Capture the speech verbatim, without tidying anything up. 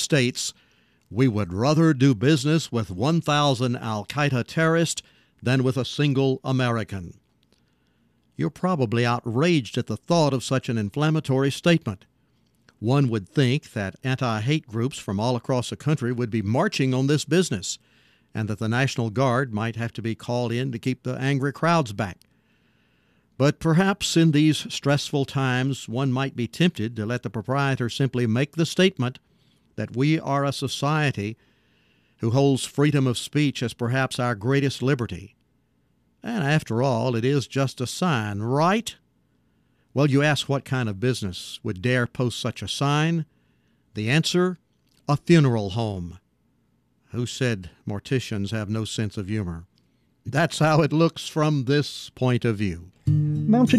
states, "We would rather do business with one thousand al-Qaeda terrorists than with a single American." You're probably outraged at the thought of such an inflammatory statement. One would think that anti-hate groups from all across the country would be marching on this business, and that the National Guard might have to be called in to keep the angry crowds back. But perhaps in these stressful times, one might be tempted to let the proprietor simply make the statement that we are a society who holds freedom of speech as perhaps our greatest liberty. And after all, it is just a sign, right? Well, you ask what kind of business would dare post such a sign? The answer, a funeral home. Who said morticians have no sense of humor? That's how it looks from this point of view. Mountain